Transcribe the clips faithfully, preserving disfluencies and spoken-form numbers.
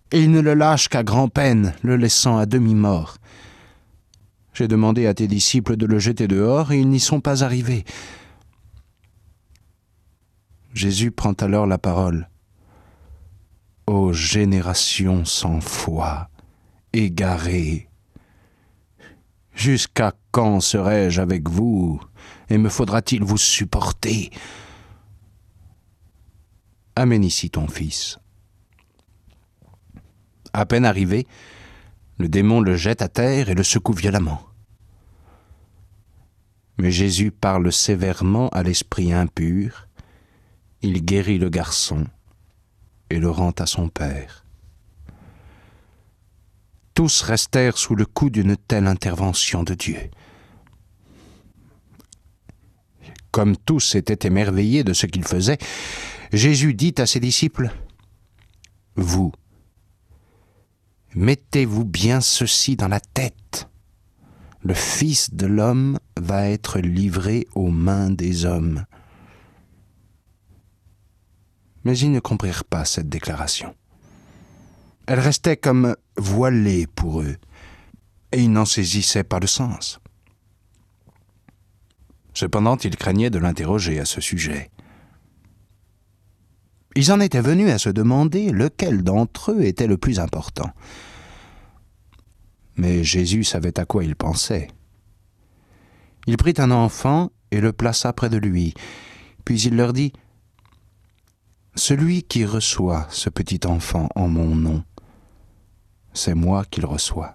et ils ne le lâchent qu'à grand-peine, le laissant à demi-mort. J'ai demandé à tes disciples de le jeter dehors, et ils n'y sont pas arrivés. » Jésus prend alors la parole. « Ô génération sans foi, égarée, jusqu'à quand serai-je avec vous, et me faudra-t-il vous supporter? Amène ici ton fils. » À peine arrivé, le démon le jette à terre et le secoue violemment. Mais Jésus parle sévèrement à l'esprit impur, il guérit le garçon et le rend à son père. Tous restèrent sous le coup d'une telle intervention de Dieu. Comme tous étaient émerveillés de ce qu'il faisait, Jésus dit à ses disciples : « Vous, mettez-vous bien ceci dans la tête. Le Fils de l'homme va être livré aux mains des hommes. » Mais ils ne comprirent pas cette déclaration. Elle restait comme voilée pour eux, et ils n'en saisissaient pas le sens. Cependant, ils craignaient de l'interroger à ce sujet. Ils en étaient venus à se demander lequel d'entre eux était le plus important. Mais Jésus savait à quoi ils pensaient. Il prit un enfant et le plaça près de lui, puis il leur dit : « Celui qui reçoit ce petit enfant en mon nom, c'est moi qu'il reçoit.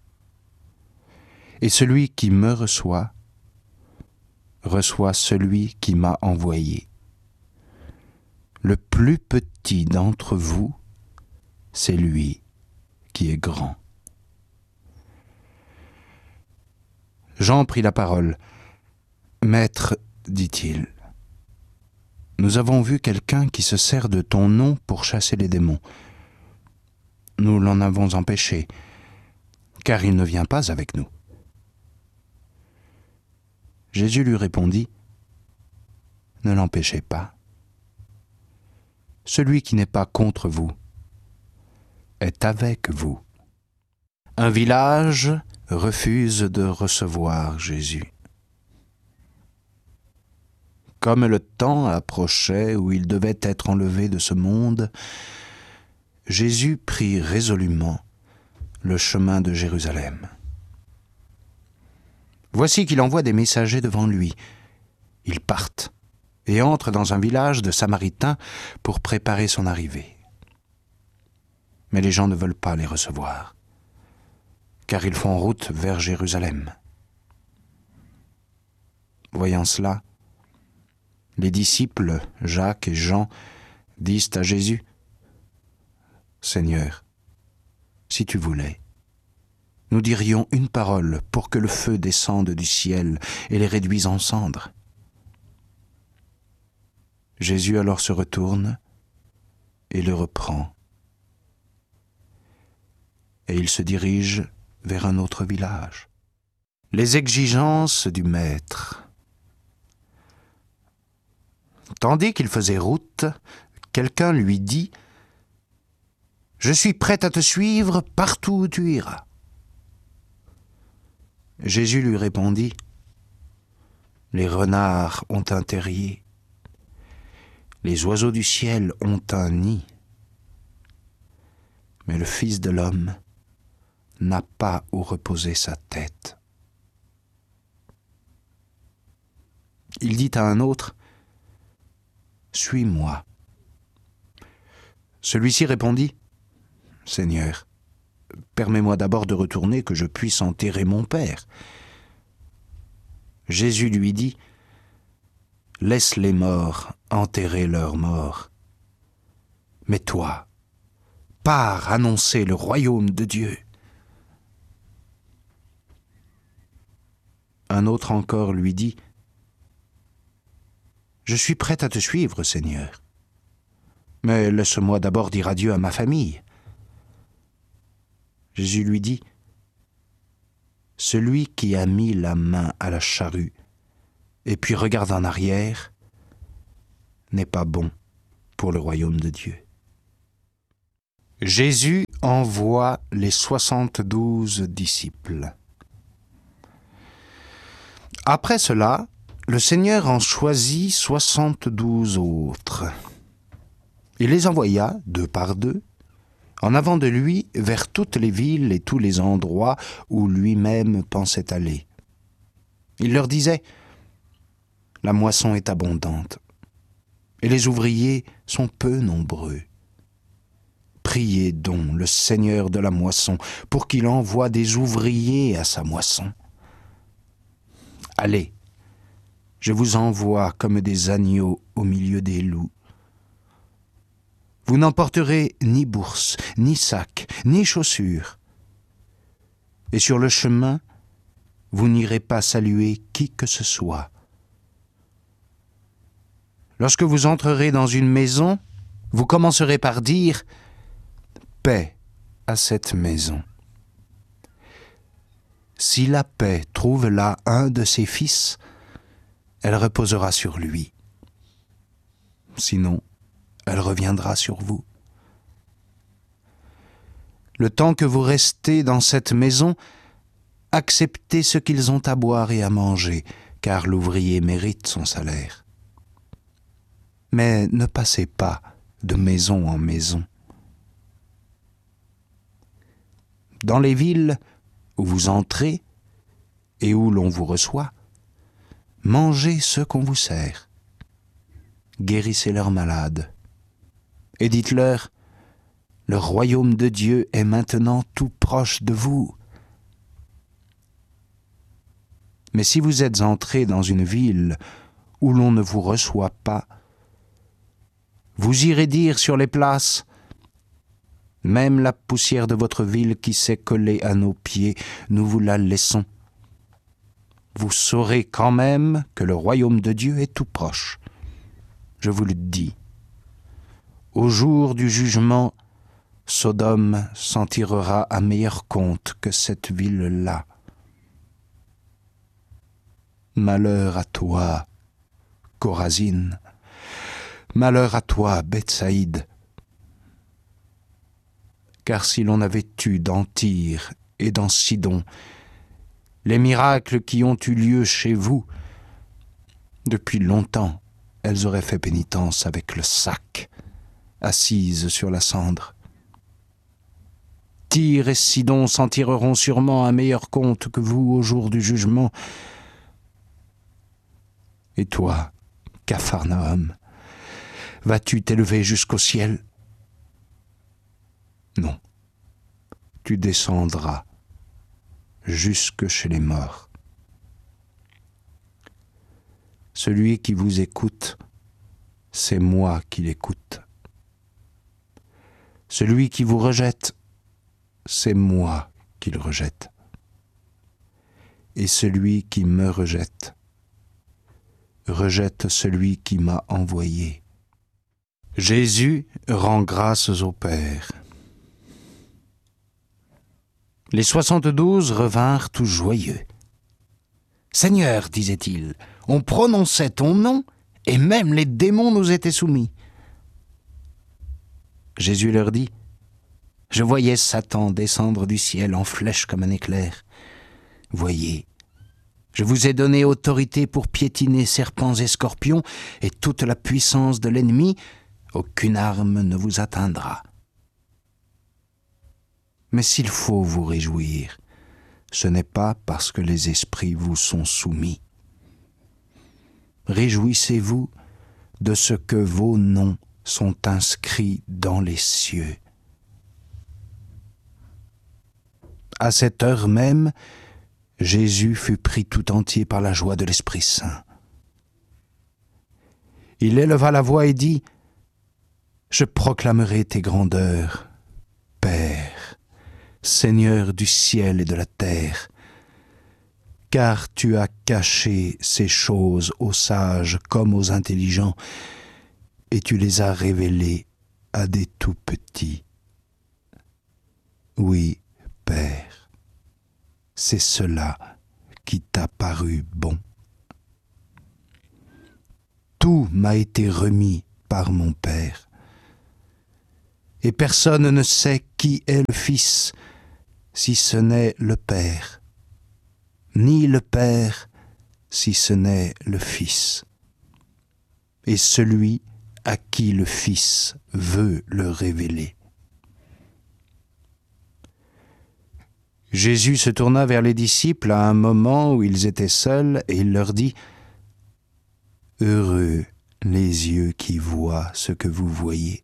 Et celui qui me reçoit, reçoit celui qui m'a envoyé. Le plus petit d'entre vous, c'est lui qui est grand. » Jean prit la parole. « Maître, dit-il, nous avons vu quelqu'un qui se sert de ton nom pour chasser les démons. Nous l'en avons empêché, car il ne vient pas avec nous. » Jésus lui répondit : « Ne l'empêchez pas. Celui qui n'est pas contre vous est avec vous. » Un village refuse de recevoir Jésus. Comme le temps approchait où il devait être enlevé de ce monde, Jésus prit résolument le chemin de Jérusalem. Voici qu'il envoie des messagers devant lui. Ils partent et entrent dans un village de Samaritains pour préparer son arrivée. Mais les gens ne veulent pas les recevoir, car ils font route vers Jérusalem. Voyant cela, les disciples, Jacques et Jean, disent à Jésus : « Seigneur, si tu voulais, nous dirions une parole pour que le feu descende du ciel et les réduise en cendres. » Jésus alors se retourne et le reprend. Et il se dirige vers un autre village. Les exigences du Maître. Tandis qu'il faisait route, quelqu'un lui dit : « Je suis prêt à te suivre partout où tu iras. » Jésus lui répondit : « Les renards ont un terrier, les oiseaux du ciel ont un nid, mais le Fils de l'homme n'a pas où reposer sa tête. » Il dit à un autre : « Suis-moi. » Celui-ci répondit : « Seigneur, permets-moi d'abord de retourner que je puisse enterrer mon père. » Jésus lui dit : « Laisse les morts enterrer leurs morts. Mais toi, pars annoncer le royaume de Dieu. » Un autre encore lui dit : « Je suis prêt à te suivre, Seigneur, mais laisse-moi d'abord dire adieu à ma famille. » Jésus lui dit : « Celui qui a mis la main à la charrue et puis regarde en arrière n'est pas bon pour le royaume de Dieu. » Jésus envoie les soixante-douze disciples. Après cela, le Seigneur en choisit soixante-douze autres. Il les envoya, deux par deux, en avant de lui vers toutes les villes et tous les endroits où lui-même pensait aller. Il leur disait : « La moisson est abondante, et les ouvriers sont peu nombreux. Priez donc le Seigneur de la moisson pour qu'il envoie des ouvriers à sa moisson. Allez, je vous envoie comme des agneaux au milieu des loups. Vous n'emporterez ni bourse, ni sac, ni chaussures. Et sur le chemin, vous n'irez pas saluer qui que ce soit. Lorsque vous entrerez dans une maison, vous commencerez par dire « Paix à cette maison ». Si la paix trouve là un de ses fils, elle reposera sur lui. Sinon, elle reviendra sur vous. Le temps que vous restez dans cette maison, acceptez ce qu'ils ont à boire et à manger, car l'ouvrier mérite son salaire. Mais ne passez pas de maison en maison. Dans les villes où vous entrez et où l'on vous reçoit, mangez ce qu'on vous sert. Guérissez leurs malades. Et dites-leur, le royaume de Dieu est maintenant tout proche de vous. Mais si vous êtes entrés dans une ville où l'on ne vous reçoit pas, vous irez dire sur les places, même la poussière de votre ville qui s'est collée à nos pieds, nous vous la laissons. Vous saurez quand même que le royaume de Dieu est tout proche. Je vous le dis. Au jour du jugement, Sodome s'en tirera à meilleur compte que cette ville-là. Malheur à toi, Chorazine. Malheur à toi, Bethsaïde. Car si l'on avait eu dans Tyr et dans Sidon les miracles qui ont eu lieu chez vous, depuis longtemps, elles auraient fait pénitence avec le sac, assises sur la cendre. Tyr et Sidon s'en tireront sûrement un meilleur compte que vous au jour du jugement. Et toi, Capharnaüm, vas-tu t'élever jusqu'au ciel ? Non, tu descendras jusque chez les morts. Celui qui vous écoute, c'est moi qui l'écoute. Celui qui vous rejette, c'est moi qui le rejette. Et celui qui me rejette, rejette celui qui m'a envoyé. Jésus rend grâces au Père. Les soixante-douze revinrent tout joyeux. « Seigneur, disait-il, on prononçait ton nom, et même les démons nous étaient soumis. » Jésus leur dit, « Je voyais Satan descendre du ciel en flèche comme un éclair. Voyez, je vous ai donné autorité pour piétiner serpents et scorpions, et toute la puissance de l'ennemi, aucune arme ne vous atteindra. Mais s'il faut vous réjouir, ce n'est pas parce que les esprits vous sont soumis. Réjouissez-vous de ce que vos noms sont inscrits dans les cieux. » À cette heure même, Jésus fut pris tout entier par la joie de l'Esprit Saint. Il éleva la voix et dit : « Je proclamerai tes grandeurs, Père, Seigneur du ciel et de la terre, car tu as caché ces choses aux sages comme aux intelligents, et tu les as révélées à des tout-petits. Oui, Père, c'est cela qui t'a paru bon. Tout m'a été remis par mon Père. et personne ne sait qui est le Fils, si ce n'est le Père, ni le Père, si ce n'est le Fils, et celui à qui le Fils veut le révéler. Jésus se tourna vers les disciples à un moment où ils étaient seuls et il leur dit « Heureux les yeux qui voient ce que vous voyez.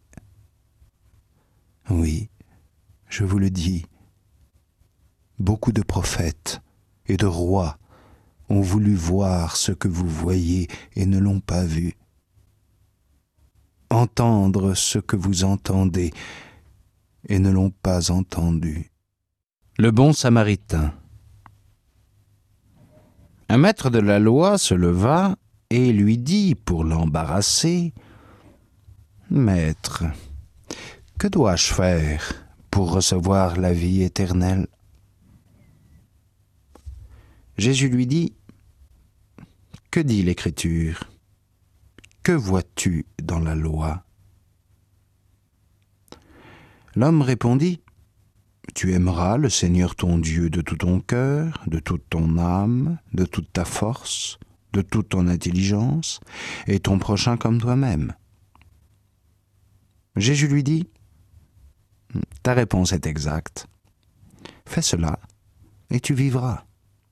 Oui, je vous le dis, beaucoup de prophètes et de rois ont voulu voir ce que vous voyez et ne l'ont pas vu, entendre ce que vous entendez et ne l'ont pas entendu. » Le bon samaritain. Un maître de la loi se leva et lui dit pour l'embarrasser « Maître, que dois-je faire pour recevoir la vie éternelle ?» Jésus lui dit « Que dit l'Écriture ? Que vois-tu dans la loi ?» L'homme répondit « Tu aimeras le Seigneur ton Dieu de tout ton cœur, de toute ton âme, de toute ta force, de toute ton intelligence, et ton prochain comme toi-même. » Jésus lui dit « Ta réponse est exacte. Fais cela, et tu vivras. »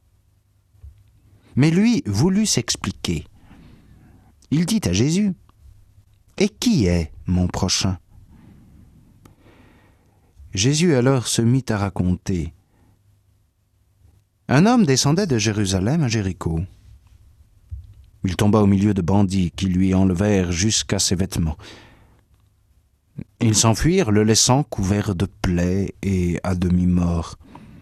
Mais lui voulut s'expliquer. Il dit à Jésus « Et qui est mon prochain ?» Jésus alors se mit à raconter. Un homme descendait de Jérusalem à Jéricho. Il tomba au milieu de bandits qui lui enlevèrent jusqu'à ses vêtements. Ils s'enfuirent, le laissant couvert de plaies et à demi-mort.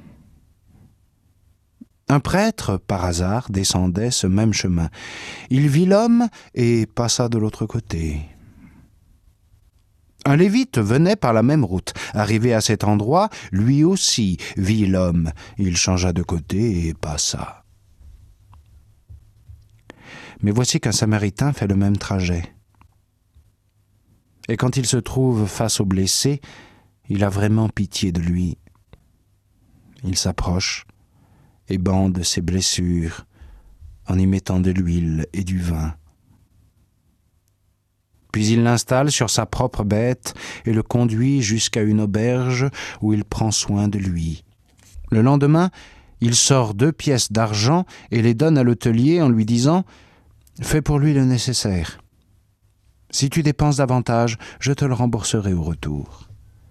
Un prêtre, par hasard, descendait ce même chemin. Il vit l'homme et passa de l'autre côté. Un lévite venait par la même route. Arrivé à cet endroit, lui aussi vit l'homme. Il changea de côté et passa. Mais voici qu'un Samaritain fait le même trajet. Et quand il se trouve face au blessé, il a vraiment pitié de lui. Il s'approche et bande ses blessures en y mettant de l'huile et du vin. Puis il l'installe sur sa propre bête et le conduit jusqu'à une auberge où il prend soin de lui. Le lendemain, il sort deux pièces d'argent et les donne à l'hôtelier en lui disant « Fais pour lui le nécessaire. Si tu dépenses davantage, je te le rembourserai au retour. »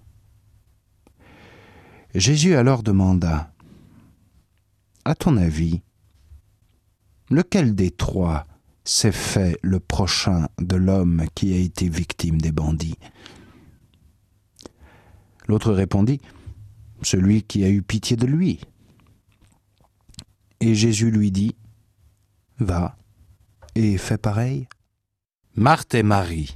Jésus alors demanda « À ton avis, lequel des trois s'est fait le prochain de l'homme qui a été victime des bandits ?» L'autre répondit « Celui qui a eu pitié de lui. » Et Jésus lui dit « Va et fais pareil. » Marthe et Marie.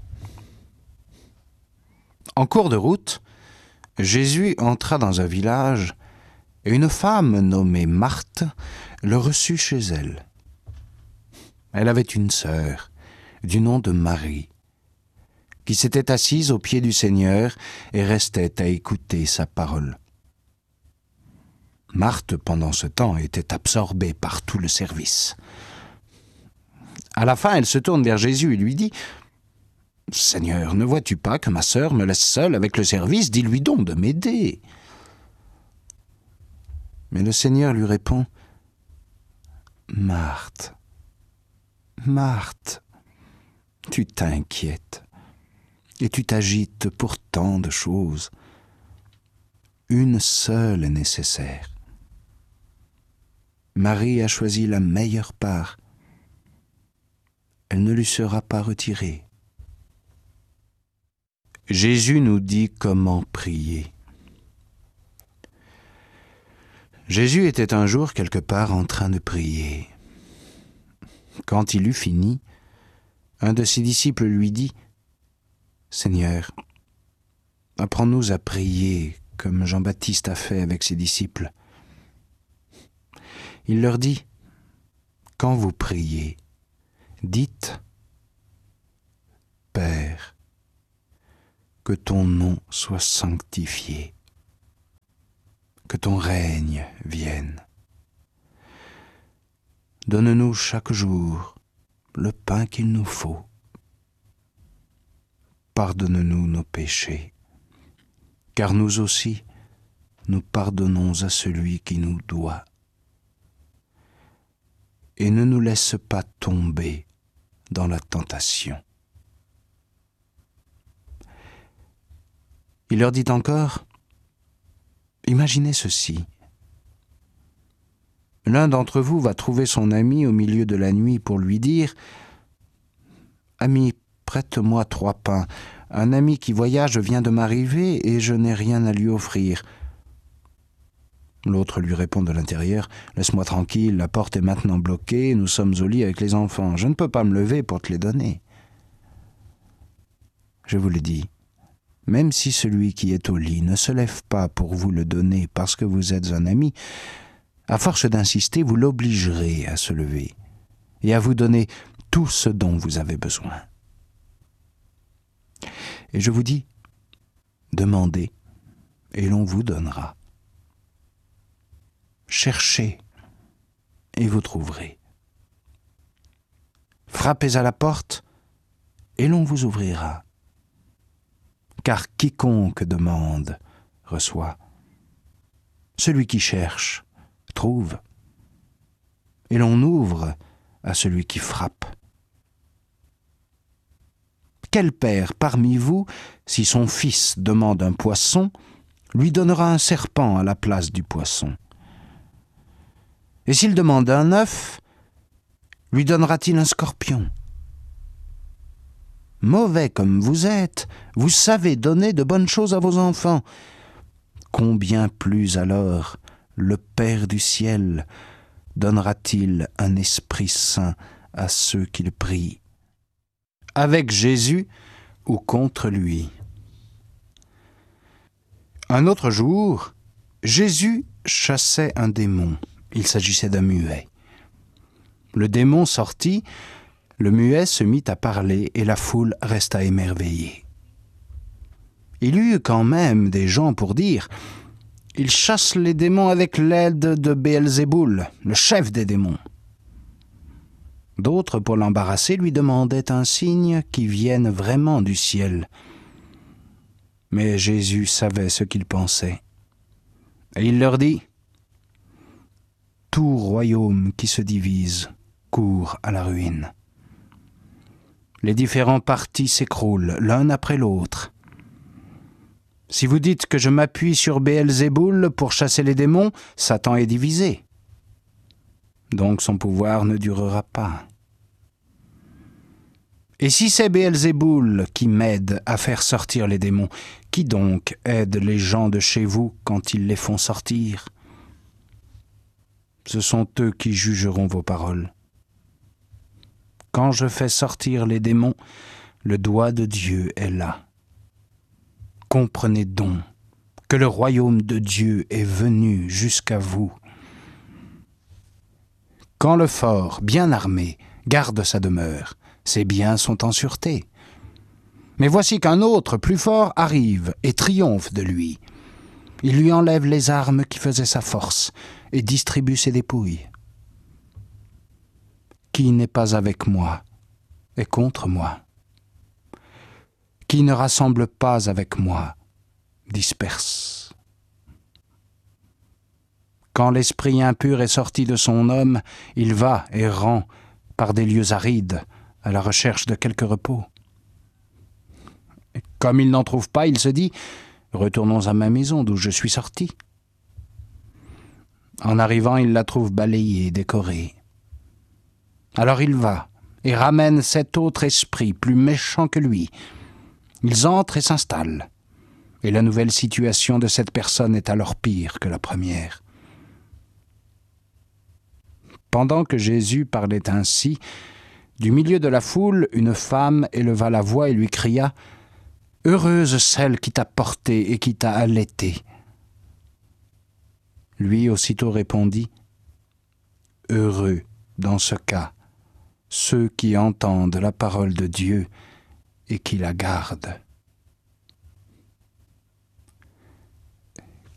En cours de route, Jésus entra dans un village et une femme nommée Marthe le reçut chez elle. Elle avait une sœur, du nom de Marie, qui s'était assise aux pieds du Seigneur et restait à écouter sa parole. Marthe, pendant ce temps, était absorbée par tout le service. À la fin, elle se tourne vers Jésus et lui dit « Seigneur, ne vois-tu pas que ma sœur me laisse seule avec le service ? Dis-lui donc de m'aider. » Mais le Seigneur lui répond « Marthe, Marthe, tu t'inquiètes et tu t'agites pour tant de choses. Une seule est nécessaire. Marie a choisi la meilleure part. Elle ne lui sera pas retirée. » Jésus nous dit comment prier. Jésus était un jour quelque part en train de prier. Quand il eut fini, un de ses disciples lui dit « Seigneur, apprends-nous à prier comme Jean-Baptiste a fait avec ses disciples. » Il leur dit « Quand vous priez, dites « Père, que ton nom soit sanctifié, que ton règne vienne. Donne-nous chaque jour le pain qu'il nous faut. Pardonne-nous nos péchés, car nous aussi, nous pardonnons à celui qui nous doit. Et ne nous laisse pas tomber dans la tentation. Il leur dit encore, imaginez ceci. L'un d'entre vous va trouver son ami au milieu de la nuit pour lui dire « Ami, prête-moi trois pains. Un ami qui voyage vient de m'arriver et je n'ai rien à lui offrir. » L'autre lui répond de l'intérieur « Laisse-moi tranquille, la porte est maintenant bloquée, nous sommes au lit avec les enfants. Je ne peux pas me lever pour te les donner. » Je vous le dis, même si celui qui est au lit ne se lève pas pour vous le donner parce que vous êtes un ami, à force d'insister, vous l'obligerez à se lever et à vous donner tout ce dont vous avez besoin. Et je vous dis, demandez et l'on vous donnera. Cherchez et vous trouverez. Frappez à la porte et l'on vous ouvrira. Car quiconque demande reçoit. Celui qui cherche trouve. Et l'on ouvre à celui qui frappe. Quel père parmi vous, si son fils demande un poisson, lui donnera un serpent à la place du poisson? Et s'il demande un œuf, lui donnera-t-il un scorpion? Mauvais comme vous êtes, vous savez donner de bonnes choses à vos enfants. Combien plus alors le Père du ciel donnera-t-il un esprit saint à ceux qui le prient? Avec Jésus ou contre lui? Un autre jour, Jésus chassait un démon. Il s'agissait d'un muet. Le démon sortit, le muet se mit à parler et la foule resta émerveillée. Il y eut quand même des gens pour dire « Il chasse les démons avec l'aide de Béelzéboul, le chef des démons. » D'autres, pour l'embarrasser, lui demandaient un signe qui vienne vraiment du ciel. Mais Jésus savait ce qu'ils pensaient. Et il leur dit « Tout royaume qui se divise court à la ruine. Les différents partis s'écroulent l'un après l'autre. Si vous dites que je m'appuie sur Béelzéboul pour chasser les démons, Satan est divisé. Donc son pouvoir ne durera pas. Et si c'est Béelzéboul qui m'aide à faire sortir les démons, qui donc aide les gens de chez vous quand ils les font sortir? Ce sont eux qui jugeront vos paroles. Quand je fais sortir les démons, le doigt de Dieu est là. Comprenez donc que le royaume de Dieu est venu jusqu'à vous. Quand le fort, bien armé, garde sa demeure, ses biens sont en sûreté. Mais voici qu'un autre, plus fort, arrive et triomphe de lui. Il lui enlève les armes qui faisaient sa force et distribue ses dépouilles. Qui n'est pas avec moi est contre moi. Qui ne rassemble pas avec moi disperse. Quand l'esprit impur est sorti de son homme, il va errant par des lieux arides à la recherche de quelque repos. Et comme il n'en trouve pas, il se dit « Retournons à ma maison d'où je suis sorti ». En arrivant, il la trouve balayée, décorée. Alors il va et ramène cet autre esprit plus méchant que lui. Ils entrent et s'installent. Et la nouvelle situation de cette personne est alors pire que la première. Pendant que Jésus parlait ainsi, du milieu de la foule, une femme éleva la voix et lui cria « Heureuse celle qui t'a porté et qui t'a allaité !» Lui aussitôt répondit « Heureux, dans ce cas, ceux qui entendent la parole de Dieu et qui la gardent. »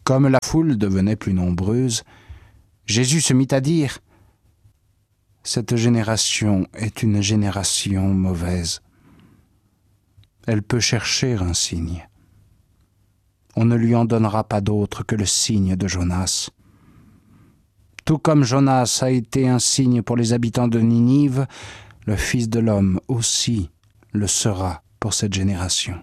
Comme la foule devenait plus nombreuse, Jésus se mit à dire « Cette génération est une génération mauvaise. Elle peut chercher un signe. On ne lui en donnera pas d'autre que le signe de Jonas. Tout comme Jonas a été un signe pour les habitants de Ninive, le Fils de l'homme aussi le sera pour cette génération.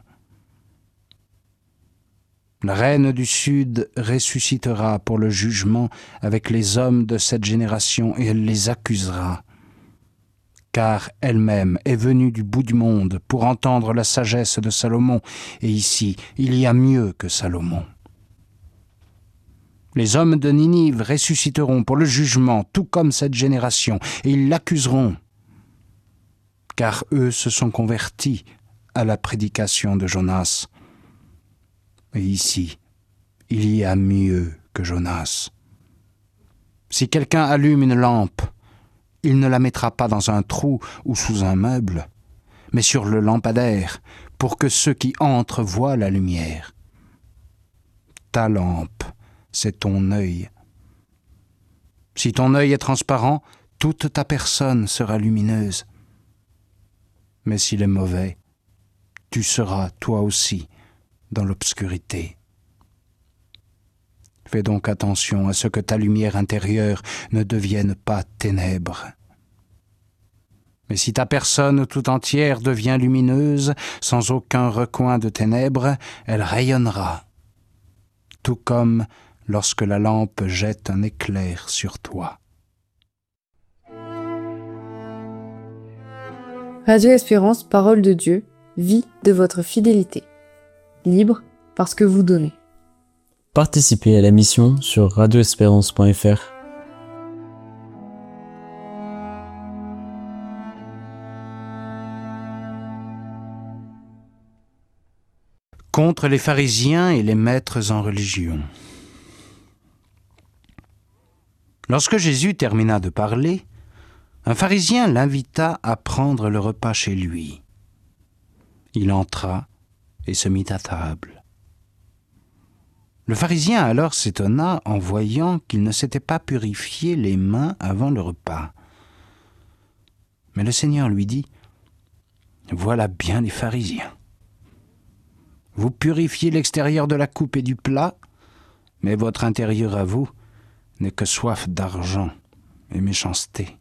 La reine du Sud ressuscitera pour le jugement avec les hommes de cette génération et elle les accusera, car elle-même est venue du bout du monde pour entendre la sagesse de Salomon, et ici, il y a mieux que Salomon. Les hommes de Ninive ressusciteront pour le jugement, tout comme cette génération, et ils l'accuseront, car eux se sont convertis à la prédication de Jonas. Et ici, il y a mieux que Jonas. Si quelqu'un allume une lampe, il ne la mettra pas dans un trou ou sous un meuble, mais sur le lampadaire, pour que ceux qui entrent voient la lumière. Ta lampe, c'est ton œil. Si ton œil est transparent, toute ta personne sera lumineuse. Mais s'il est mauvais, tu seras toi aussi dans l'obscurité. Fais donc attention à ce que ta lumière intérieure ne devienne pas ténèbres. Mais si ta personne tout entière devient lumineuse, sans aucun recoin de ténèbres, elle rayonnera, tout comme lorsque la lampe jette un éclair sur toi. Radio Espérance, parole de Dieu, vie de votre fidélité. Libre parce que vous donnez. Participez à la mission sur radio espérance point f r. Contre les pharisiens et les maîtres en religion. Lorsque Jésus termina de parler, un pharisien l'invita à prendre le repas chez lui. Il entra et se mit à table. Le pharisien alors s'étonna en voyant qu'il ne s'était pas purifié les mains avant le repas. Mais le Seigneur lui dit « Voilà bien les pharisiens. Vous purifiez l'extérieur de la coupe et du plat, mais votre intérieur à vous n'est que soif d'argent et méchanceté.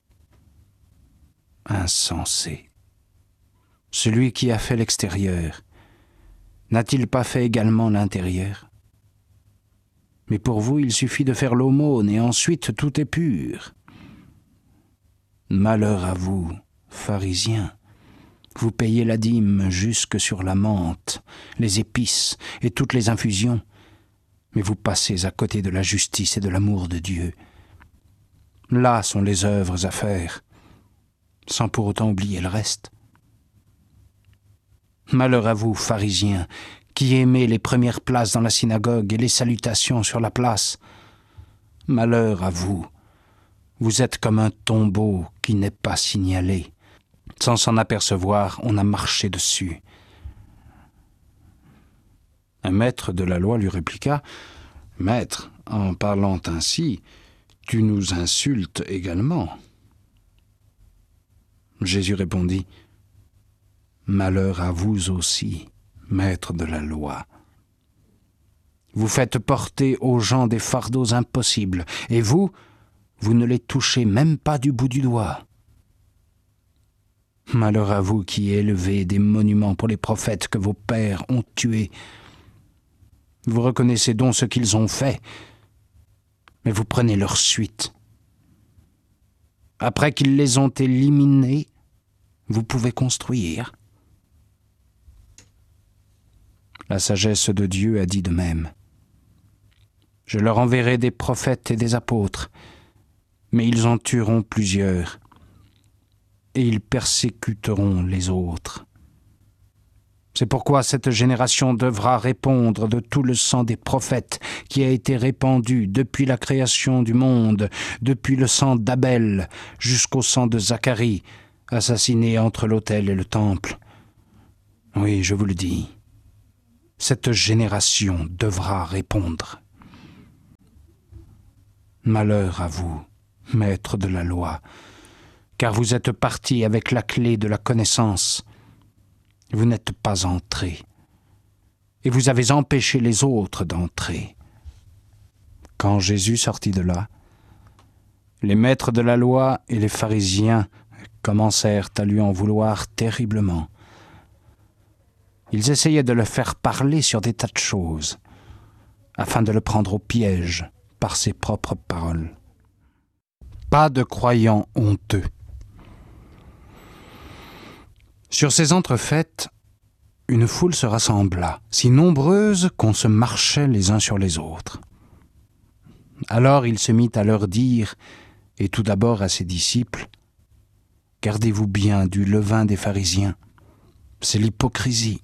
Insensé. Celui qui a fait l'extérieur, n'a-t-il pas fait également l'intérieur? Mais pour vous, il suffit de faire l'aumône et ensuite tout est pur. Malheur à vous, pharisiens, vous payez la dîme jusque sur la menthe, les épices et toutes les infusions, mais vous passez à côté de la justice et de l'amour de Dieu. Là sont les œuvres à faire, sans pour autant oublier le reste. Malheur à vous, pharisiens, qui aimez les premières places dans la synagogue et les salutations sur la place. Malheur à vous, vous êtes comme un tombeau qui n'est pas signalé. Sans s'en apercevoir, on a marché dessus. Un maître de la loi lui répliqua « Maître, en parlant ainsi, tu nous insultes également. » Jésus répondit « Malheur à vous aussi, maître de la loi. Vous faites porter aux gens des fardeaux impossibles, et vous, vous ne les touchez même pas du bout du doigt. Malheur à vous qui élevez des monuments pour les prophètes que vos pères ont tués. Vous reconnaissez donc ce qu'ils ont fait, mais vous prenez leur suite. Après qu'ils les ont éliminés, vous pouvez construire. La sagesse de Dieu a dit de même. Je leur enverrai des prophètes et des apôtres, mais ils en tueront plusieurs, et ils persécuteront les autres. C'est pourquoi cette génération devra répondre de tout le sang des prophètes qui a été répandu depuis la création du monde, depuis le sang d'Abel jusqu'au sang de Zacharie, assassiné entre l'autel et le temple. Oui, je vous le dis, cette génération devra répondre. Malheur à vous, maîtres de la loi, car vous êtes partis avec la clé de la connaissance. Vous n'êtes pas entrés, et vous avez empêché les autres d'entrer. » Quand Jésus sortit de là, les maîtres de la loi et les pharisiens commencèrent à lui en vouloir terriblement. Ils essayaient de le faire parler sur des tas de choses, afin de le prendre au piège par ses propres paroles. Pas de croyants honteux. Sur ces entrefaites, une foule se rassembla, si nombreuse qu'on se marchait les uns sur les autres. Alors il se mit à leur dire, et tout d'abord à ses disciples, « Gardez-vous bien du levain des pharisiens, c'est l'hypocrisie.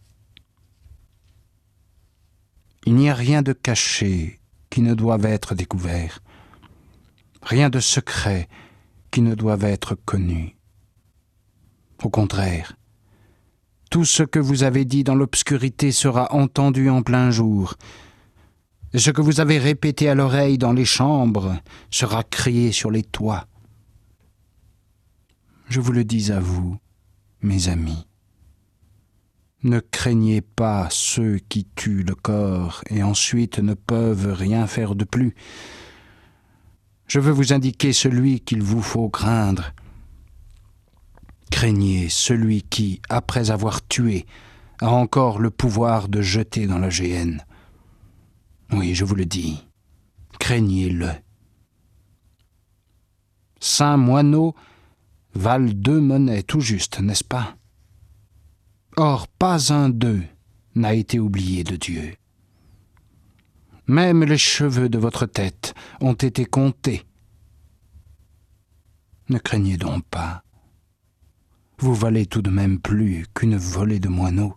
Il n'y a rien de caché qui ne doive être découvert, rien de secret qui ne doive être connu. Au contraire, tout ce que vous avez dit dans l'obscurité sera entendu en plein jour, et ce que vous avez répété à l'oreille dans les chambres sera crié sur les toits. Je vous le dis à vous, mes amis, ne craignez pas ceux qui tuent le corps et ensuite ne peuvent rien faire de plus. Je veux vous indiquer celui qu'il vous faut craindre. Craignez celui qui, après avoir tué, a encore le pouvoir de jeter dans la géhenne. Oui, je vous le dis, craignez-le. Cinq moineaux valent deux monnaies tout juste, n'est-ce pas? Or, pas un d'eux n'a été oublié de Dieu. Même les cheveux de votre tête ont été comptés. Ne craignez donc pas. Vous valez tout de même plus qu'une volée de moineaux.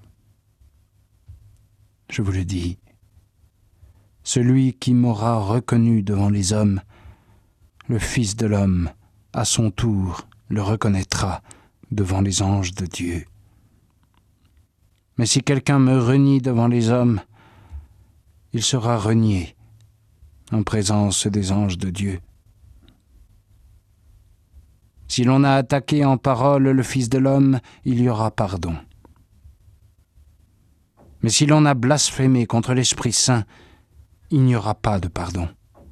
Je vous le dis, celui qui m'aura reconnu devant les hommes, le Fils de l'homme, à son tour, le reconnaîtra devant les anges de Dieu. Mais si quelqu'un me renie devant les hommes, il sera renié en présence des anges de Dieu. Si l'on a attaqué en parole le Fils de l'homme, il y aura pardon. Mais si l'on a blasphémé contre l'Esprit Saint, il n'y aura pas de pardon.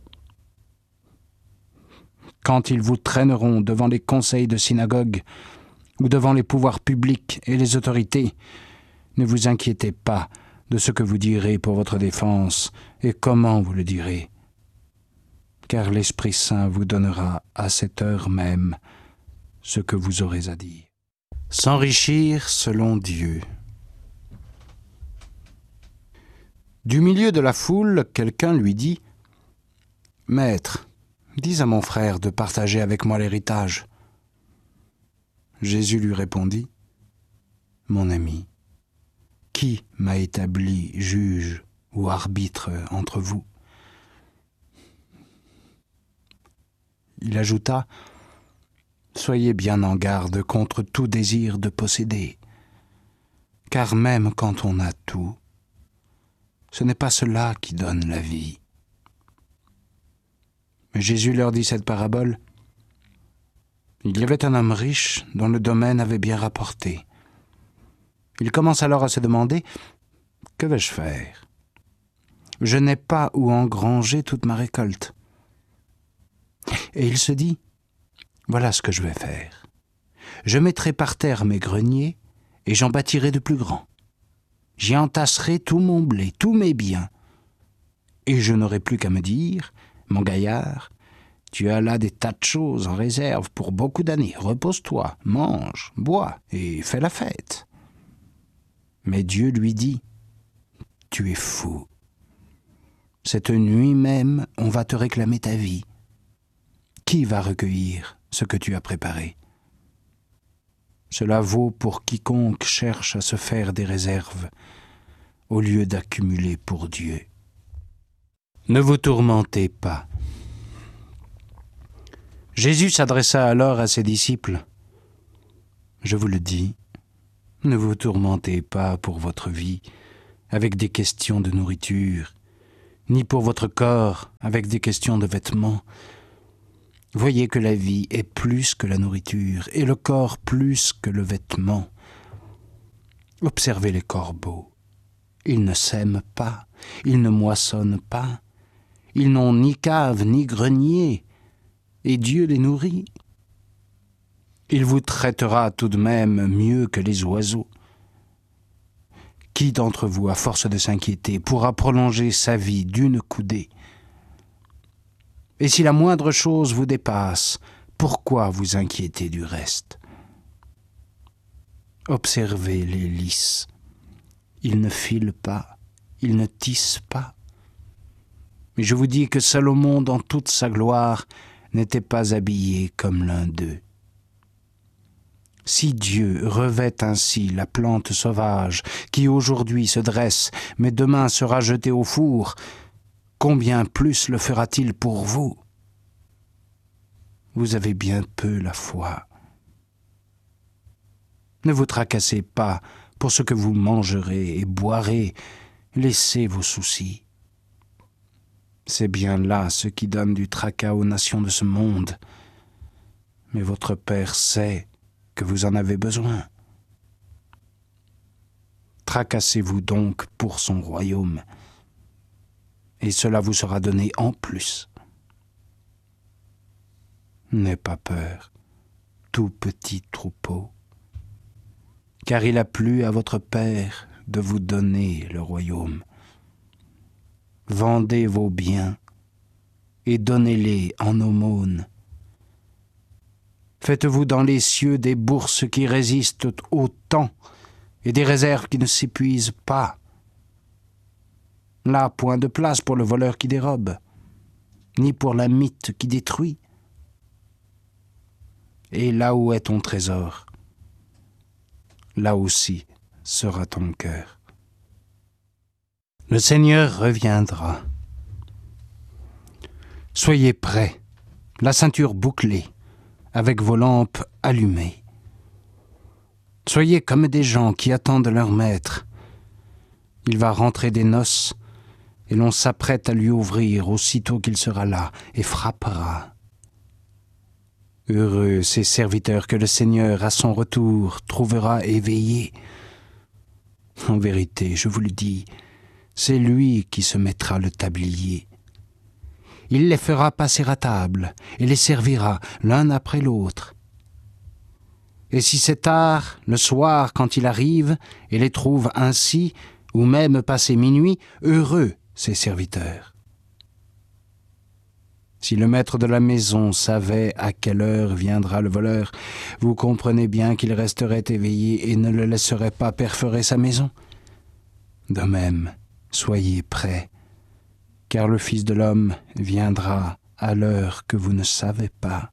Quand ils vous traîneront devant les conseils de synagogue ou devant les pouvoirs publics et les autorités, ne vous inquiétez pas de ce que vous direz pour votre défense et comment vous le direz, car l'Esprit Saint vous donnera à cette heure même ce que vous aurez à dire. S'enrichir selon Dieu. Du milieu de la foule, quelqu'un lui dit « Maître, dis à mon frère de partager avec moi l'héritage. » Jésus lui répondit « Mon ami, qui m'a établi juge ou arbitre entre vous ?» Il ajouta « Soyez bien en garde contre tout désir de posséder, car même quand on a tout, ce n'est pas cela qui donne la vie. » Mais Jésus leur dit cette parabole. Il y avait un homme riche dont le domaine avait bien rapporté. Il commence alors à se demander « Que vais-je faire? Je n'ai pas où engranger toute ma récolte. » Et il se dit « Voilà ce que je vais faire. Je mettrai par terre mes greniers et j'en bâtirai de plus grands. J'y entasserai tout mon blé, tous mes biens. Et je n'aurai plus qu'à me dire « Mon gaillard, tu as là des tas de choses en réserve pour beaucoup d'années. Repose-toi, mange, bois et fais la fête. » Mais Dieu lui dit « Tu es fou. Cette nuit même, on va te réclamer ta vie. Qui va recueillir ce que tu as préparé? Cela vaut pour quiconque cherche à se faire des réserves, au lieu d'accumuler pour Dieu. Ne vous tourmentez pas. » Jésus s'adressa alors à ses disciples. « Je vous le dis, ne vous tourmentez pas pour votre vie avec des questions de nourriture ni pour votre corps avec des questions de vêtements. Voyez que la vie est plus que la nourriture, et le corps plus que le vêtement. Observez les corbeaux. Ils ne sèment pas, ils ne moissonnent pas, ils n'ont ni cave ni grenier, et Dieu les nourrit. Il vous traitera tout de même mieux que les oiseaux. Qui d'entre vous, à force de s'inquiéter, pourra prolonger sa vie d'une coudée? Et si la moindre chose vous dépasse, pourquoi vous inquiéter du reste? Observez les lys. Ils ne filent pas, ils ne tissent pas. Mais je vous dis que Salomon, dans toute sa gloire, n'était pas habillé comme l'un d'eux. Si Dieu revêt ainsi la plante sauvage, qui aujourd'hui se dresse, mais demain sera jetée au four, combien plus le fera-t-il pour vous? Vous avez bien peu la foi. Ne vous tracassez pas pour ce que vous mangerez et boirez, laissez vos soucis. C'est bien là ce qui donne du tracas aux nations de ce monde. Mais votre Père sait que vous en avez besoin. Tracassez-vous donc pour son royaume, et cela vous sera donné en plus. N'aie pas peur, tout petit troupeau, car il a plu à votre Père de vous donner le royaume. Vendez vos biens et donnez-les en aumône. Faites-vous dans les cieux des bourses qui résistent au temps et des réserves qui ne s'épuisent pas. Là, point de place pour le voleur qui dérobe, ni pour la mythe qui détruit. Et là où est ton trésor, là aussi sera ton cœur. Le Seigneur reviendra. Soyez prêts, la ceinture bouclée, avec vos lampes allumées. Soyez comme des gens qui attendent leur maître. Il va rentrer des noces, et l'on s'apprête à lui ouvrir aussitôt qu'il sera là, et frappera. Heureux ces serviteurs que le Seigneur, à son retour, trouvera éveillés. En vérité, je vous le dis, c'est lui qui se mettra le tablier. Il les fera passer à table et les servira l'un après l'autre. Et si c'est tard, le soir, quand il arrive, et les trouve ainsi, ou même passé minuit, heureux ses serviteurs. Si le maître de la maison savait à quelle heure viendra le voleur, vous comprenez bien qu'il resterait éveillé et ne le laisserait pas perforer sa maison. De même, soyez prêts, car le Fils de l'homme viendra à l'heure que vous ne savez pas.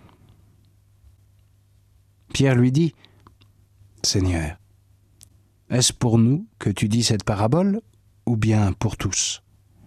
Pierre lui dit, « Seigneur, est-ce pour nous que tu dis cette parabole, ou bien pour tous ?»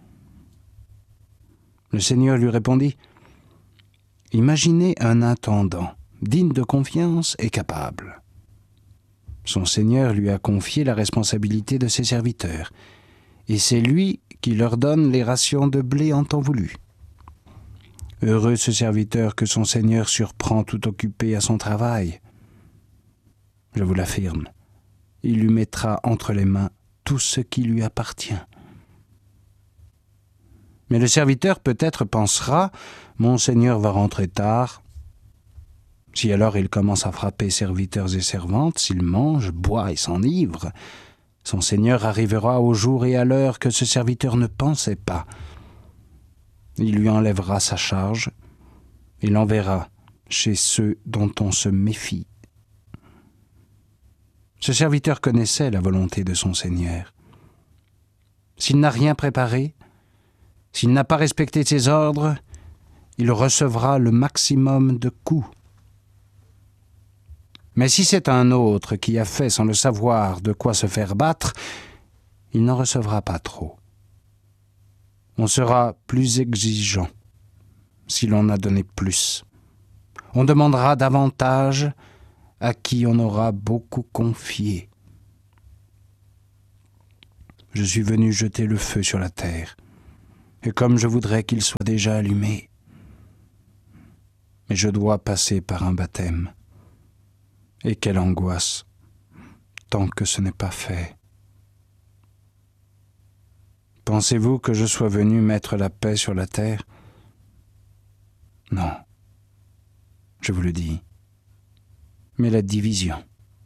Le Seigneur lui répondit, « Imaginez un intendant, digne de confiance et capable. Son Seigneur lui a confié la responsabilité de ses serviteurs, et c'est lui qui leur donne les rations de blé en temps voulu. Heureux ce serviteur que son Seigneur surprend tout occupé à son travail. Je vous l'affirme, il lui mettra entre les mains tout ce qui lui appartient. Mais le serviteur peut-être pensera, mon Seigneur va rentrer tard. Si alors il commence à frapper serviteurs et servantes, s'il mange, boit et s'enivre, son Seigneur arrivera au jour et à l'heure que ce serviteur ne pensait pas. Il lui enlèvera sa charge et l'enverra chez ceux dont on se méfie. Ce serviteur connaissait la volonté de son Seigneur. S'il n'a rien préparé, s'il n'a pas respecté ses ordres, il recevra le maximum de coups. Mais si c'est un autre qui a fait sans le savoir de quoi se faire battre, il n'en recevra pas trop. On sera plus exigeant si l'on a donné plus. On demandera davantage à qui on aura beaucoup confié. Je suis venu jeter le feu sur la terre. et comme je voudrais qu'il soit déjà allumé. Mais je dois passer par un baptême. Et quelle angoisse, tant que ce n'est pas fait. Pensez-vous que je sois venu mettre la paix sur la terre? Non, je vous le dis, mais la division.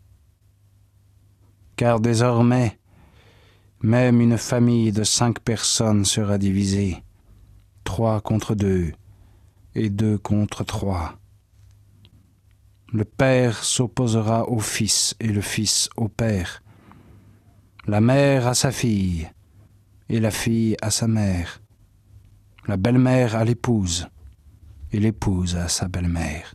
Car désormais, même une famille de cinq personnes sera divisée, trois contre deux et deux contre trois. Le père s'opposera au fils et le fils au père, la mère à sa fille et la fille à sa mère, la belle-mère à l'épouse et l'épouse à sa belle-mère.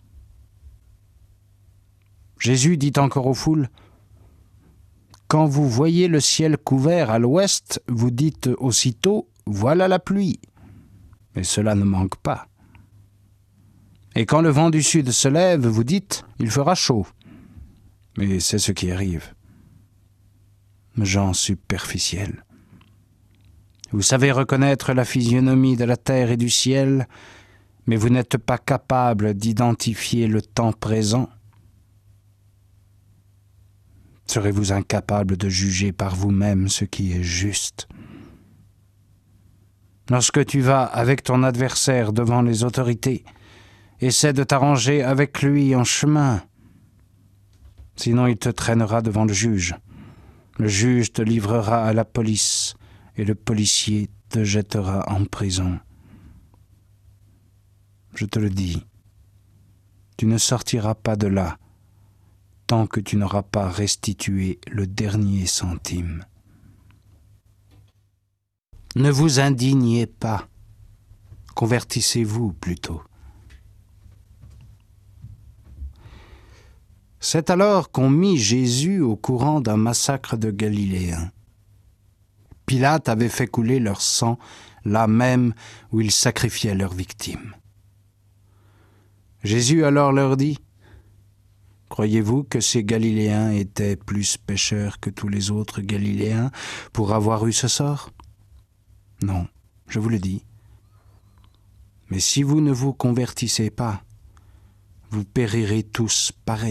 Jésus dit encore aux foules, « Quand vous voyez le ciel couvert à l'ouest, vous dites aussitôt, voilà la pluie. Mais cela ne manque pas. Et quand le vent du sud se lève, vous dites, il fera chaud. Mais c'est ce qui arrive. Gens superficiels. Vous savez reconnaître la physionomie de la terre et du ciel, mais vous n'êtes pas capable d'identifier le temps présent. Serez-vous incapable de juger par vous-même ce qui est juste? Lorsque tu vas avec ton adversaire devant les autorités, essaie de t'arranger avec lui en chemin. Sinon il te traînera devant le juge. Le juge te livrera à la police et le policier te jettera en prison. Je te le dis, tu ne sortiras pas de là tant que tu n'auras pas restitué le dernier centime. Ne vous indignez pas, convertissez-vous plutôt. C'est alors qu'on mit Jésus au courant d'un massacre de Galiléens. Pilate avait fait couler leur sang là même où ils sacrifiaient leurs victimes. Jésus alors leur dit, « Croyez-vous que ces Galiléens étaient plus pécheurs que tous les autres Galiléens pour avoir eu ce sort? Non, je vous le dis. Mais si vous ne vous convertissez pas, vous périrez tous pareillement. »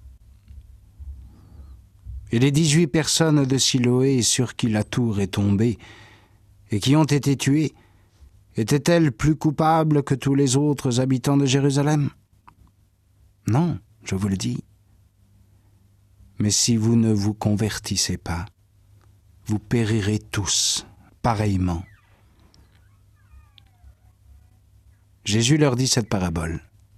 Et les dix-huit personnes de Siloé sur qui la tour est tombée et qui ont été tuées, étaient-elles plus coupables que tous les autres habitants de Jérusalem? Non, je vous le dis. Mais si vous ne vous convertissez pas, vous périrez tous pareillement. Jésus leur dit cette parabole.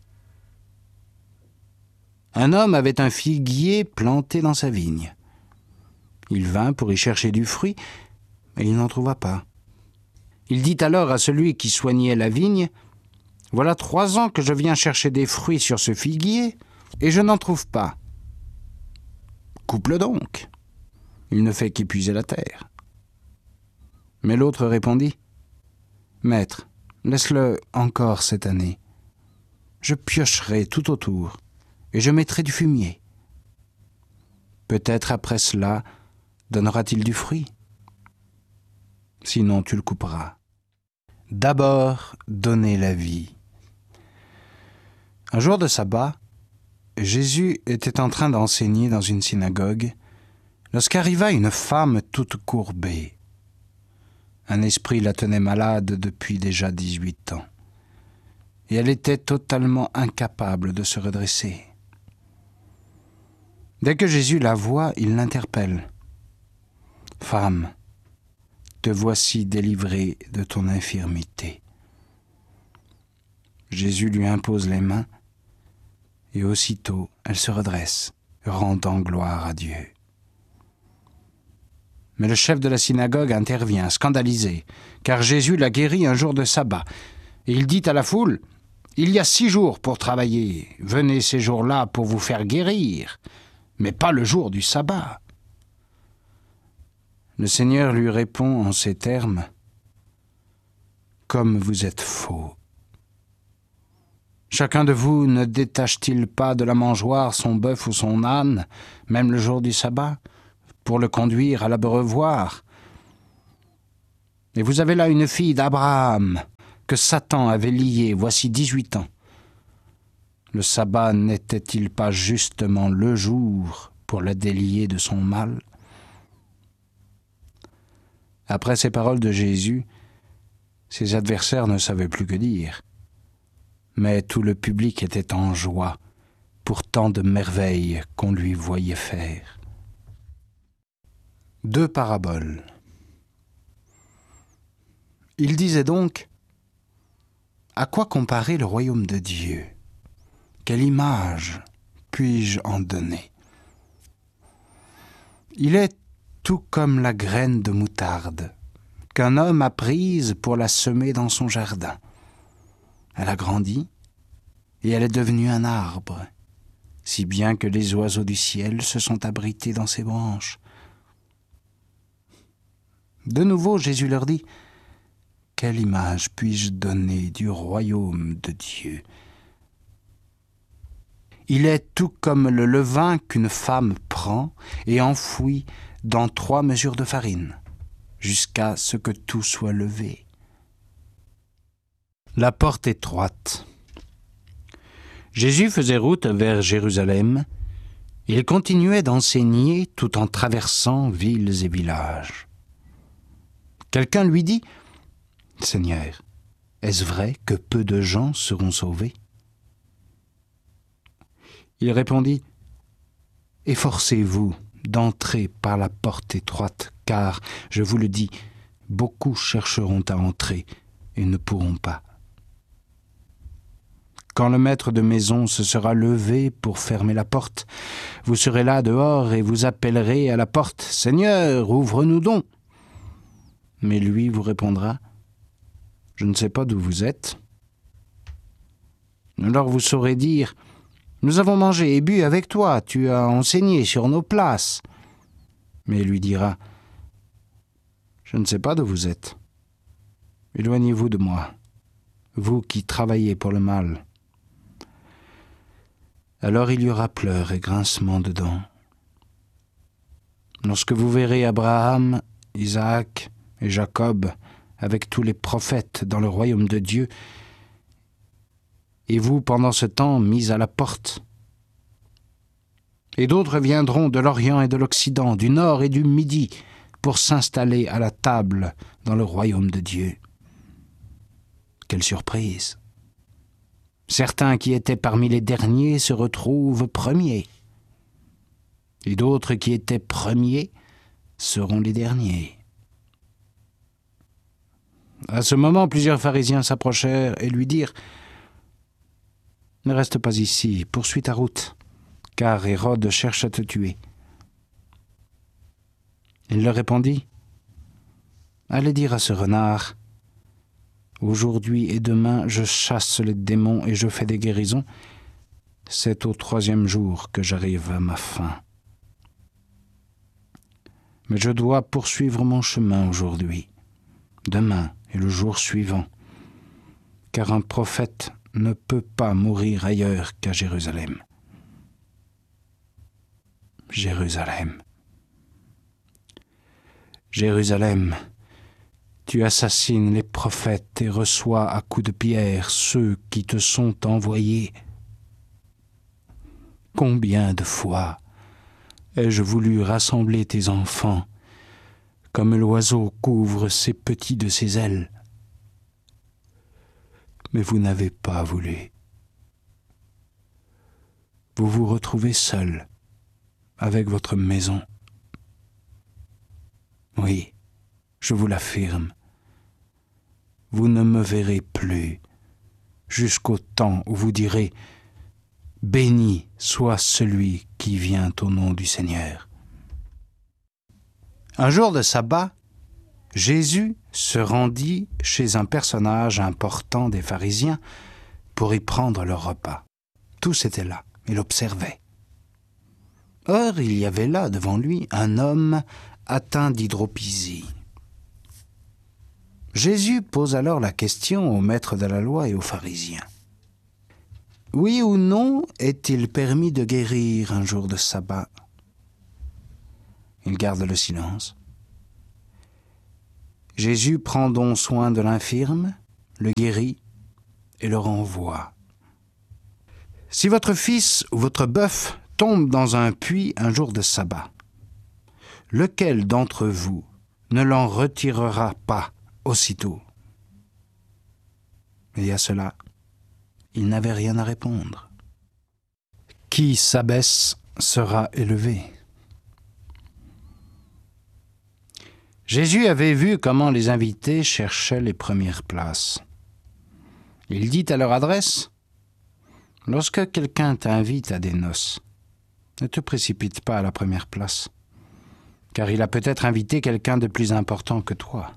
Un homme avait un figuier planté dans sa vigne. Il vint pour y chercher du fruit, mais il n'en trouva pas. Il dit alors à celui qui soignait la vigne, « Voilà trois ans que je viens chercher des fruits sur ce figuier, et je n'en trouve pas. Coupe-le donc. Il ne fait qu'épuiser la terre. » Mais l'autre répondit, « Maître, laisse-le encore cette année. Je piocherai tout autour, et je mettrai du fumier. Peut-être après cela, donnera-t-il du fruit? Sinon tu le couperas. D'abord, donnez la vie. » Un jour de sabbat, Jésus était en train d'enseigner dans une synagogue lorsqu'arriva une femme toute courbée. Un esprit la tenait malade depuis déjà dix-huit ans, et elle était totalement incapable de se redresser. Dès que Jésus la voit, il l'interpelle. « Femme, te voici délivrée de ton infirmité. » Jésus lui impose les mains, et aussitôt elle se redresse, rendant gloire à Dieu. Mais le chef de la synagogue intervient, scandalisé, car Jésus l'a guéri un jour de sabbat. Et il dit à la foule, « Il y a six jours pour travailler, venez ces jours-là pour vous faire guérir, mais pas le jour du sabbat. » Le Seigneur lui répond en ces termes, « Comme vous êtes faux. Chacun de vous ne détache-t-il pas de la mangeoire son bœuf ou son âne, même le jour du sabbat, pour le conduire à l'abreuvoir? Et vous avez là une fille d'Abraham que Satan avait liée voici dix-huit ans. Le sabbat n'était-il pas justement le jour pour la délier de son mal? » Après ces paroles de Jésus, ses adversaires ne savaient plus que dire. Mais tout le public était en joie pour tant de merveilles qu'on lui voyait faire. Deux paraboles. Il disait donc: « À quoi comparer le royaume de Dieu? Quelle image puis-je en donner? Il est tout comme la graine de moutarde qu'un homme a prise pour la semer dans son jardin. Elle a grandi et elle est devenue un arbre, si bien que les oiseaux du ciel se sont abrités dans ses branches. » De nouveau, Jésus leur dit: « Quelle image puis-je donner du royaume de Dieu? Il est tout comme le levain qu'une femme prend et enfouit dans trois mesures de farine, jusqu'à ce que tout soit levé. » La porte étroite. Jésus faisait route vers Jérusalem. Il continuait d'enseigner tout en traversant villes et villages. Quelqu'un lui dit: « Seigneur, est-ce vrai que peu de gens seront sauvés? » Il répondit: « Efforcez-vous d'entrer par la porte étroite, car, je vous le dis, beaucoup chercheront à entrer et ne pourront pas. Quand le maître de maison se sera levé pour fermer la porte, vous serez là dehors et vous appellerez à la porte: « Seigneur, ouvre-nous donc !» Mais lui vous répondra: « Je ne sais pas d'où vous êtes. » Alors vous saurez dire: « Nous avons mangé et bu avec toi, tu as enseigné sur nos places. » Mais il lui dira: « Je ne sais pas d'où vous êtes. Éloignez-vous de moi, vous qui travaillez pour le mal. » Alors il y aura pleurs et grincements de dents. Lorsque vous verrez Abraham, Isaac et Jacob avec tous les prophètes dans le royaume de Dieu, et vous, pendant ce temps, mis à la porte. Et d'autres viendront de l'Orient et de l'Occident, du Nord et du Midi, pour s'installer à la table dans le royaume de Dieu. Quelle surprise! Certains qui étaient parmi les derniers se retrouvent premiers, et d'autres qui étaient premiers seront les derniers. À ce moment, plusieurs pharisiens s'approchèrent et lui dirent: « Ne reste pas ici, poursuis ta route, car Hérode cherche à te tuer. » Il leur répondit: « Allez dire à ce renard: aujourd'hui et demain je chasse les démons et je fais des guérisons. C'est au troisième jour que j'arrive à ma fin. Mais je dois poursuivre mon chemin aujourd'hui, demain et le jour suivant, car un prophète ne peut pas mourir ailleurs qu'à Jérusalem. » Jérusalem. Jérusalem, tu assassines les prophètes et reçois à coups de pierre ceux qui te sont envoyés. Combien de fois ai-je voulu rassembler tes enfants, comme l'oiseau couvre ses petits de ses ailes. Mais vous n'avez pas voulu. Vous vous retrouvez seul avec votre maison. Oui, je vous l'affirme, vous ne me verrez plus jusqu'au temps où vous direz: « Béni soit celui qui vient au nom du Seigneur. » Un jour de sabbat, Jésus se rendit chez un personnage important des pharisiens pour y prendre leur repas. Tous étaient là, et l'observaient. Or, il y avait là devant lui un homme atteint d'hydropisie. Jésus pose alors la question au maître de la loi et aux pharisiens. Oui ou non est-il permis de guérir un jour de sabbat? Ils gardent le silence. Jésus prend donc soin de l'infirme, le guérit et le renvoie. Si votre fils ou votre bœuf tombe dans un puits un jour de sabbat, lequel d'entre vous ne l'en retirera pas aussitôt? Et à cela, il n'avait rien à répondre. Qui s'abaisse sera élevé. Jésus avait vu comment les invités cherchaient les premières places. Il dit à leur adresse: « Lorsque quelqu'un t'invite à des noces, ne te précipite pas à la première place, car il a peut-être invité quelqu'un de plus important que toi.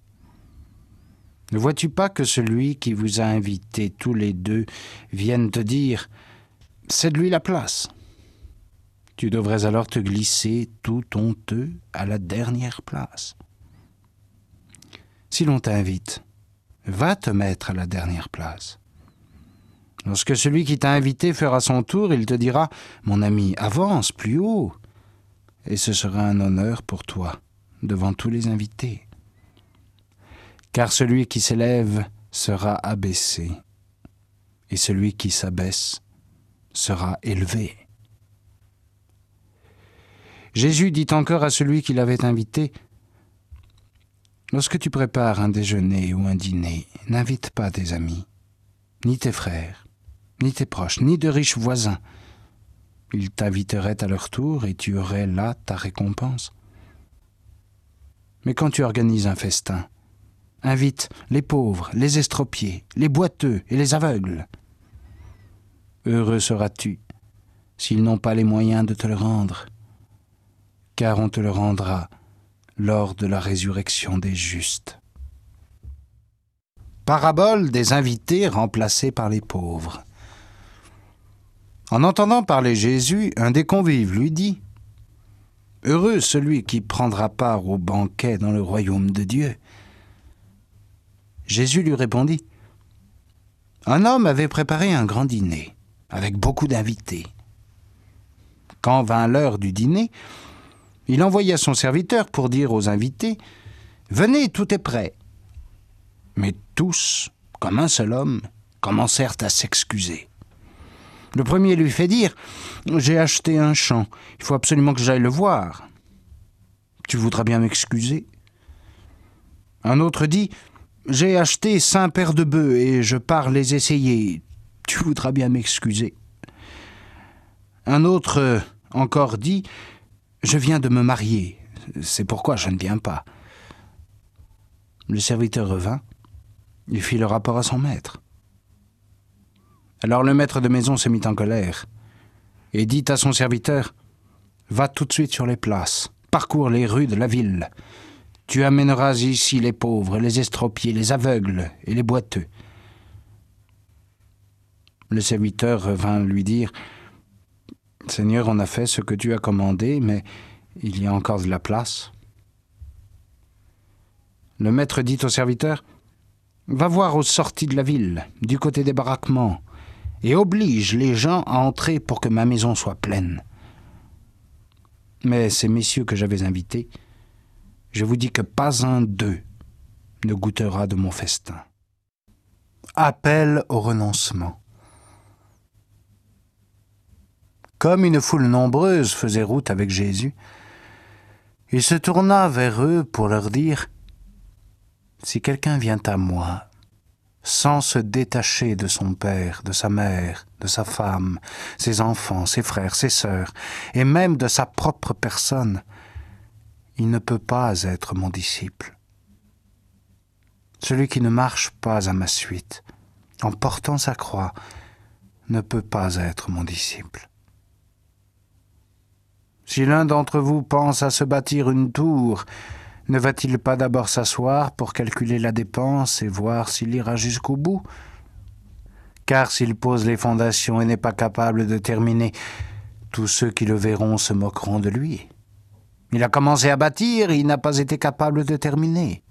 Ne vois-tu pas que celui qui vous a invités tous les deux vienne te dire « C'est de lui la place ». Tu devrais alors te glisser tout honteux à la dernière place. Si l'on t'invite, va te mettre à la dernière place. Lorsque celui qui t'a invité fera son tour, il te dira « Mon ami, avance plus haut », et ce sera un honneur pour toi devant tous les invités. Car celui qui s'élève sera abaissé, et celui qui s'abaisse sera élevé. Jésus dit encore à celui qui l'avait invité: « Lorsque tu prépares un déjeuner ou un dîner, n'invite pas tes amis, ni tes frères, ni tes proches, ni de riches voisins. Ils t'inviteraient à leur tour et tu aurais là ta récompense. Mais quand tu organises un festin, invite les pauvres, les estropiés, les boiteux et les aveugles. Heureux seras-tu s'ils n'ont pas les moyens de te le rendre, car on te le rendra lors de la résurrection des justes. » Parabole des invités remplacés par les pauvres. En entendant parler Jésus, un des convives lui dit: « Heureux celui qui prendra part au banquet dans le royaume de Dieu. » Jésus lui répondit: « Un homme avait préparé un grand dîner, avec beaucoup d'invités. Quand vint l'heure du dîner, il envoya son serviteur pour dire aux invités: « Venez, tout est prêt. » Mais tous, comme un seul homme, commencèrent à s'excuser. Le premier lui fait dire: « J'ai acheté un champ, il faut absolument que j'aille le voir. Tu voudras bien m'excuser. » Un autre dit: « J'ai acheté cinq paires de bœufs et je pars les essayer. Tu voudras bien m'excuser. » Un autre encore dit: « Je viens de me marier, c'est pourquoi je ne viens pas. » Le serviteur revint, il fit le rapport à son maître. Alors le maître de maison se mit en colère et dit à son serviteur: « Va tout de suite sur les places, parcours les rues de la ville. Tu amèneras ici les pauvres, les estropiés, les aveugles et les boiteux. » Le serviteur revint lui dire: « Seigneur, on a fait ce que tu as commandé, mais il y a encore de la place. » Le maître dit au serviteur: « Va voir aux sorties de la ville, du côté des baraquements, et oblige les gens à entrer pour que ma maison soit pleine. » Mais ces messieurs que j'avais invités, je vous dis que pas un d'eux ne goûtera de mon festin. » Appel au renoncement. Comme une foule nombreuse faisait route avec Jésus, il se tourna vers eux pour leur dire: « Si quelqu'un vient à moi, sans se détacher de son père, de sa mère, de sa femme, ses enfants, ses frères, ses sœurs, et même de sa propre personne, il ne peut pas être mon disciple. Celui qui ne marche pas à ma suite, en portant sa croix, ne peut pas être mon disciple. Si l'un d'entre vous pense à se bâtir une tour, ne va-t-il pas d'abord s'asseoir pour calculer la dépense et voir s'il ira jusqu'au bout? Car s'il pose les fondations et n'est pas capable de terminer, tous ceux qui le verront se moqueront de lui. Il a commencé à bâtir et il n'a pas été capable de terminer.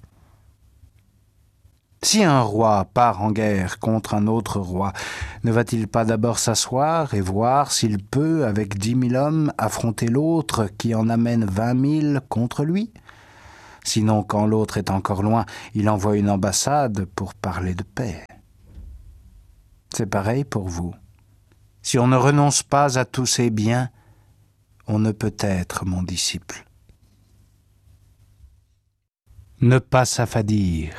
Si un roi part en guerre contre un autre roi, ne va-t-il pas d'abord s'asseoir et voir s'il peut, avec dix mille hommes, affronter l'autre qui en amène vingt mille contre lui? Sinon, quand l'autre est encore loin, il envoie une ambassade pour parler de paix. C'est pareil pour vous. Si on ne renonce pas à tous ses biens, on ne peut être mon disciple. Ne pas s'affadir.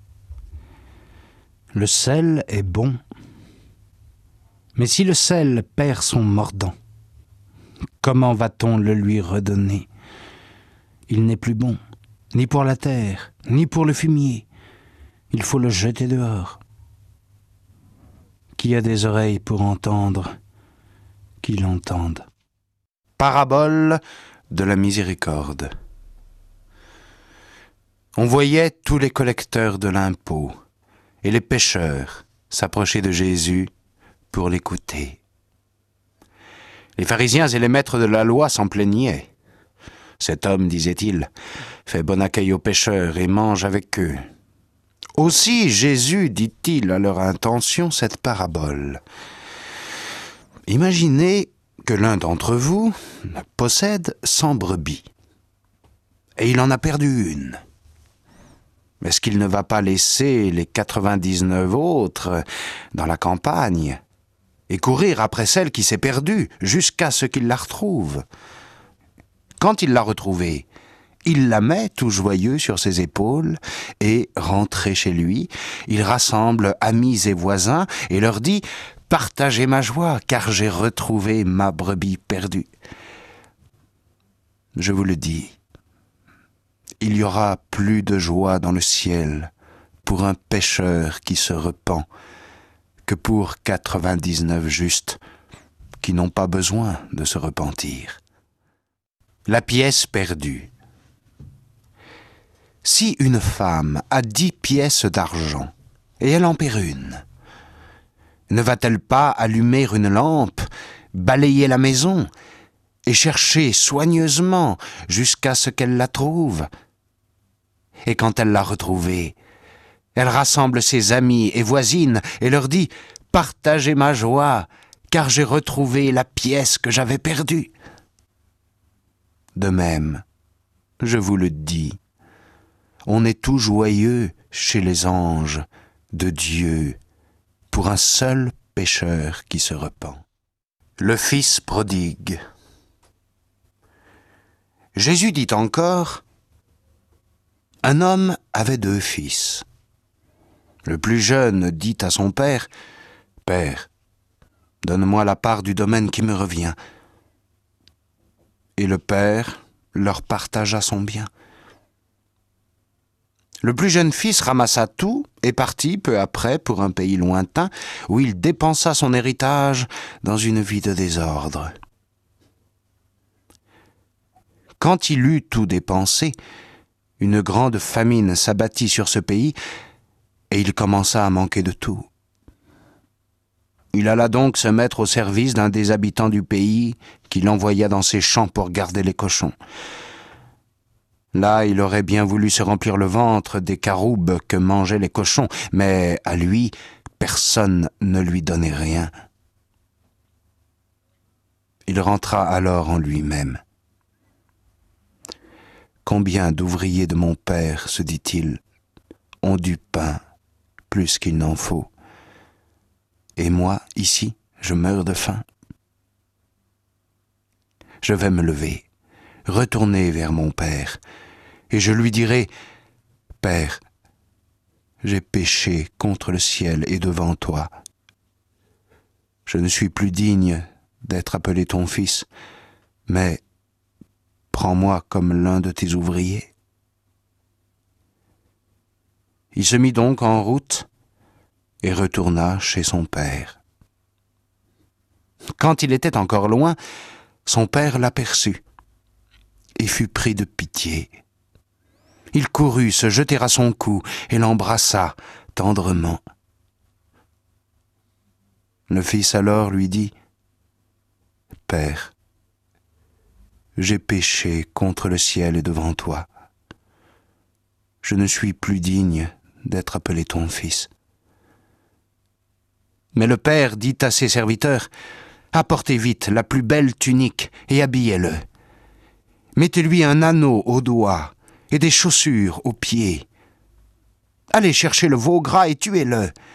Le sel est bon, mais si le sel perd son mordant, comment va-t-on le lui redonner? Il n'est plus bon, ni pour la terre, ni pour le fumier. Il faut le jeter dehors. Qui a des oreilles pour entendre, qu'il entende. Parabole de la miséricorde. On voyait tous les collecteurs de l'impôt et les pécheurs s'approcher de Jésus pour l'écouter. Les pharisiens et les maîtres de la loi s'en plaignaient. Cet homme, disait-il, fait bon accueil aux pécheurs et mange avec eux. Aussi Jésus dit-il à leur intention cette parabole. Imaginez que l'un d'entre vous possède cent brebis, et il en a perdu une. Est-ce qu'il ne va pas laisser les quatre-vingt-dix-neuf autres dans la campagne et courir après celle qui s'est perdue jusqu'à ce qu'il la retrouve? Quand il l'a retrouvée, il la met tout joyeux sur ses épaules et, rentré chez lui, il rassemble amis et voisins et leur dit « Partagez ma joie, car j'ai retrouvé ma brebis perdue. » Je vous le dis, il y aura plus de joie dans le ciel pour un pécheur qui se repent que pour quatre-vingt-dix-neuf justes qui n'ont pas besoin de se repentir. La pièce perdue. Si une femme a dix pièces d'argent et elle en perd une, ne va-t-elle pas allumer une lampe, balayer la maison et chercher soigneusement jusqu'à ce qu'elle la trouve? Et quand elle l'a retrouvée, elle rassemble ses amis et voisines et leur dit « Partagez ma joie, car j'ai retrouvé la pièce que j'avais perdue. » De même, je vous le dis, on est tout joyeux chez les anges de Dieu pour un seul pécheur qui se repent. Le Fils prodigue. Jésus dit encore, un homme avait deux fils. Le plus jeune dit à son père, « Père, donne-moi la part du domaine qui me revient. » Et le père leur partagea son bien. Le plus jeune fils ramassa tout et partit peu après pour un pays lointain où il dépensa son héritage dans une vie de désordre. Quand il eut tout dépensé, une grande famine s'abattit sur ce pays et il commença à manquer de tout. Il alla donc se mettre au service d'un des habitants du pays qui l'envoya dans ses champs pour garder les cochons. Là, il aurait bien voulu se remplir le ventre des caroubes que mangeaient les cochons, mais à lui, personne ne lui donnait rien. Il rentra alors en lui-même. Combien d'ouvriers de mon père, se dit-il, ont du pain plus qu'il n'en faut. Et moi, ici, je meurs de faim. Je vais me lever, retourner vers mon père, et je lui dirai, « Père, j'ai péché contre le ciel et devant toi. Je ne suis plus digne d'être appelé ton fils, mais prends-moi comme l'un de tes ouvriers. » Il se mit donc en route et retourna chez son père. Quand il était encore loin, son père l'aperçut et fut pris de pitié. Il courut se jeter à son cou et l'embrassa tendrement. Le fils alors lui dit, « Père, j'ai péché contre le ciel et devant toi. Je ne suis plus digne d'être appelé ton fils. » Mais le père dit à ses serviteurs, « Apportez vite la plus belle tunique et habillez-le. Mettez-lui un anneau au doigt et des chaussures aux pieds. Allez chercher le veau gras et tuez-le.